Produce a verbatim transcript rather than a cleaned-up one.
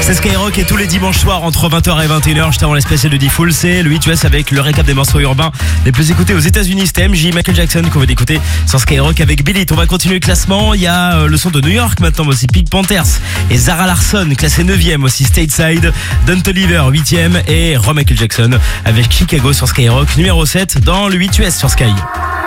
C'est Skyrock et tous les dimanches soirs entre vingt heures et vingt et une heures, juste avant les spéciales de D-Full, c'est le huit U S avec le récap des morceaux urbains les plus écoutés aux États-Unis. C'était M J, Michael Jackson qu'on va d'écouter sur Skyrock avec Billy. On va continuer le classement. Il y a euh, le son de New York maintenant aussi, Pink Panthers et Zara Larsson classé neuvième aussi, Stateside, Don Toliver huitième et Ro Michael Jackson avec Chicago sur Skyrock numéro sept dans le huit U S sur Sky.